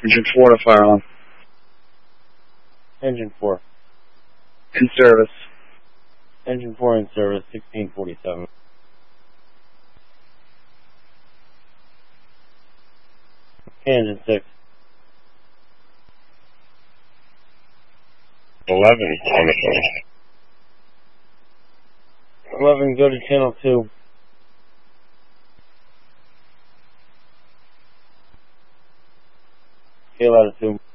Engine 4 to fire alarm. Engine 4. In service. Engine 4 in service, 1647. Engine 6. 11 on the phone. 11, go to channel 2. Tail out of 2.